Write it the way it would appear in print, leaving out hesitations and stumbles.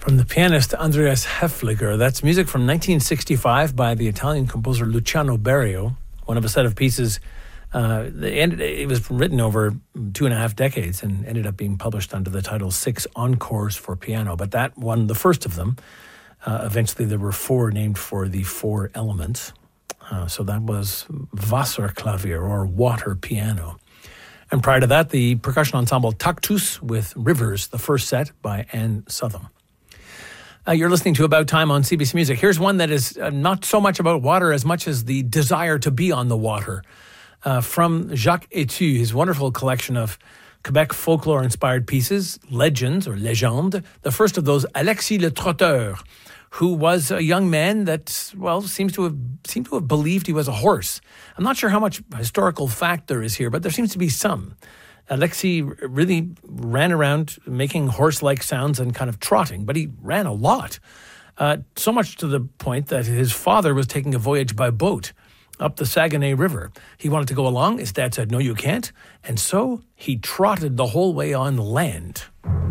From the pianist Andreas Häfliger. That's music from 1965 by the Italian composer Luciano Berio, one of a set of pieces. It was written over 2.5 decades and ended up being published under the title Six Encores for Piano. But that one, the first of them, eventually there were 4 named for the 4 elements. So that was Wasserklavier, or water piano. And prior to that, the percussion ensemble Taktus with Rivers, the first set by Anne Southam. You're listening to About Time on CBC Music. Here's one that is not so much about water as much as the desire to be on the water. From Jacques Etu, his wonderful collection of Quebec folklore-inspired pieces, legends or légendes. The first of those, Alexis Le Trotteur, who was a young man that, well, seemed to have believed he was a horse. I'm not sure how much historical fact there is here, but there seems to be some. Alexis really ran around making horse-like sounds and kind of trotting, but he ran a lot. So much to the point that his father was taking a voyage by boat up the Saguenay River. He wanted to go along. His dad said, "No, you can't." And so he trotted the whole way on land.